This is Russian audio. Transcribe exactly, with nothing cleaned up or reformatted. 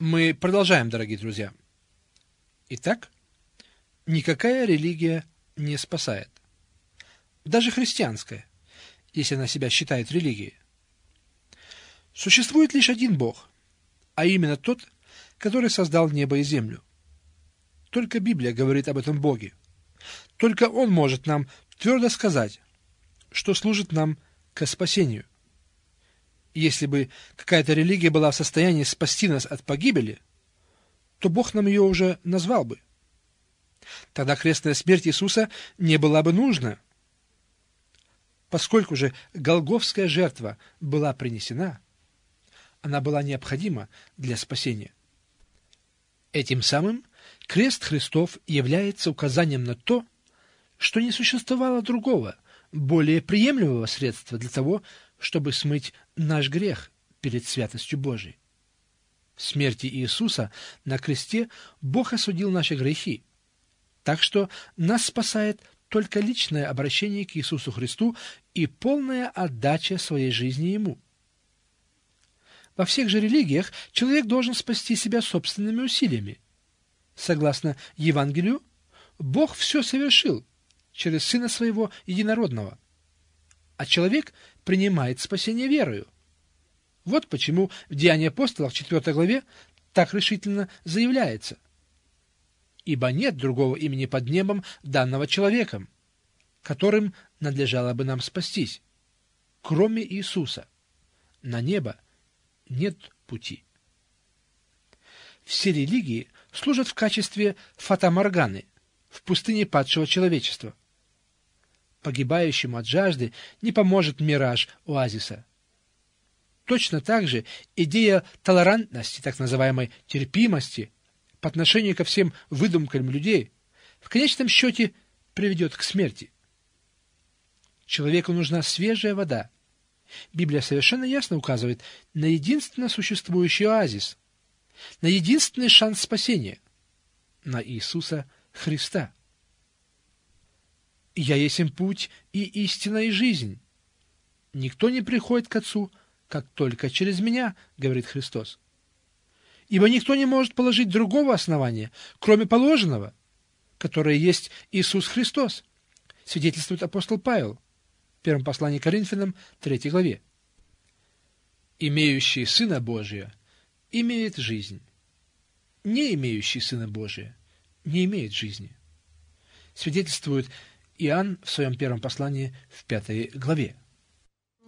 Мы продолжаем, дорогие друзья. Итак, никакая религия не спасает. Даже христианская, если она себя считает религией. Существует лишь один Бог, а именно тот, который создал небо и землю. Только Библия говорит об этом Боге. Только Он может нам твердо сказать, что служит нам ко спасению. Если бы какая-то религия была в состоянии спасти нас от погибели, то Бог нам ее уже назвал бы. Тогда крестная смерть Иисуса не была бы нужна. Поскольку же голгофская жертва была принесена, она была необходима для спасения. Этим самым крест Христов является указанием на то, что не существовало другого, более приемлемого средства для того, чтобы смыть наш грех перед святостью Божией. В смерти Иисуса на кресте Бог осудил наши грехи, так что нас спасает только личное обращение к Иисусу Христу и полная отдача своей жизни Ему. Во всех же религиях человек должен спасти себя собственными усилиями. Согласно Евангелию, Бог все совершил через Сына Своего Единородного, а человек принимает спасение верою. Вот почему в Деянии апостолов, в четвёртой главе, так решительно заявляется: «Ибо нет другого имени под небом, данного человеком, которым надлежало бы нам спастись, кроме Иисуса. На небо нет пути». Все религии служат в качестве фатаморганы в пустыне падшего человечества. Погибающему от жажды не поможет мираж оазиса. Точно так же идея толерантности, так называемой терпимости, по отношению ко всем выдумкам людей, в конечном счете приведет к смерти. Человеку нужна свежая вода. Библия совершенно ясно указывает на единственно существующий оазис, на единственный шанс спасения, на Иисуса Христа. «Я есть им путь и истина и жизнь. Никто не приходит к Отцу, как только через Меня, — говорит Христос. Ибо никто не может положить другого основания, кроме положенного, которое есть Иисус Христос», — свидетельствует апостол Павел в первом послании к Коринфянам, третьей главе. «Имеющий Сына Божия имеет жизнь. Не имеющий Сына Божия не имеет жизни», — свидетельствует Иоанн в своем первом послании в пятой главе.